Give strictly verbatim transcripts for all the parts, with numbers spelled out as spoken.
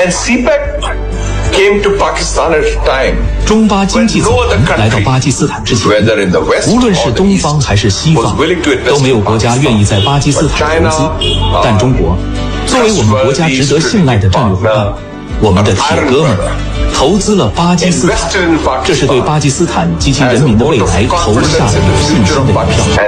And C PEC came to Pakistan at a time 中巴经济走廊来到巴基斯坦之前，无论是东方还是西方，都没有国家愿意在巴基斯坦投资。但中国作为我们国家值得信赖的战略伙伴，我们的铁哥们儿投资了巴基斯坦，这是对巴基斯坦及其人民的未来投下了有信心的一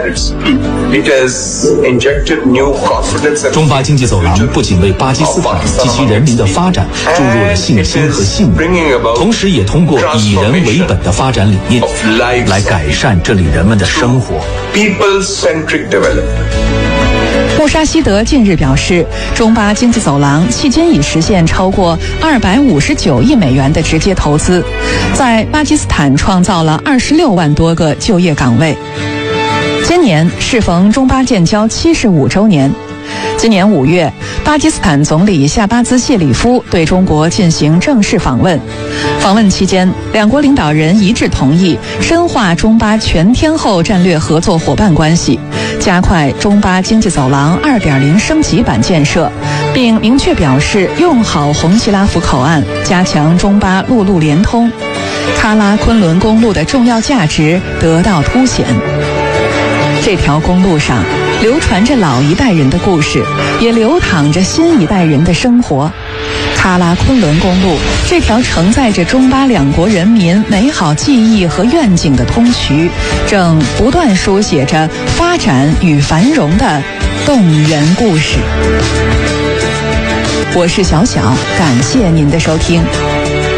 票。中巴经济走廊不仅为巴基斯坦及其人民的发展注入了信心和信念，同时也通过以人为本的发展理念来改善这里人们的生活。 穆沙希德近日表示，中巴经济走廊迄今已实现超过二百五十九亿美元的直接投资，在巴基斯坦创造了二十六万多个就业岗位。今年适逢中巴建交七十五周年，今年五月，巴基斯坦总理夏巴兹谢里夫对中国进行正式访问。访问期间，两国领导人一致同意深化中巴全天候战略合作伙伴关系，加快中巴经济走廊 二点零 升级版建设，并明确表示用好红旗拉福口岸，加强中巴陆路连通。喀拉昆仑公路的重要价值得到凸显。这条公路上流传着老一代人的故事，也流淌着新一代人的生活。喀拉昆仑公路这条承载着中巴两国人民美好记忆和愿景的通衢，正不断书写着发展与繁荣的动人故事。我是小小，感谢您的收听。